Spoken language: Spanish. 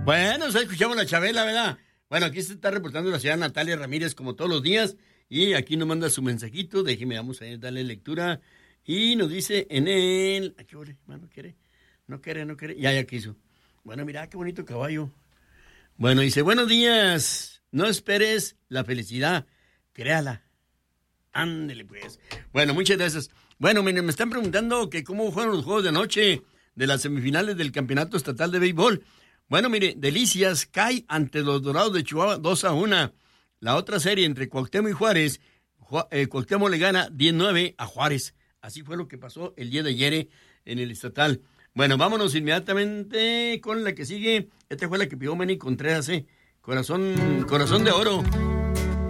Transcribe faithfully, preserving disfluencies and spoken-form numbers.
Bueno, ya escuchamos la Chabela, ¿verdad? Bueno, aquí se está reportando la señora Natalia Ramírez como todos los días y aquí nos manda su mensajito, déjeme, vamos a darle lectura y nos dice en el... ¿A qué hora, hermano? ¿Quiere? No quiere, no quiere. Ya, ya quiso. Bueno, mira, qué bonito caballo. Bueno, dice, buenos días, no esperes la felicidad, créala. Ándele, pues. Bueno, muchas gracias. Bueno, miren, me están preguntando que cómo fueron los juegos de anoche de las semifinales del Campeonato Estatal de Béisbol. Bueno, mire, Delicias cae ante los Dorados de Chihuahua dos a uno. La otra serie entre Cuauhtémoc y Juárez, Ju- eh, Cuauhtémoc le gana diez nueve a Juárez. Así fue lo que pasó el día de ayer en el estatal. Bueno, vámonos inmediatamente con la que sigue. Esta fue la que pidió Manny Contreras, ¿eh? Corazón, corazón de oro.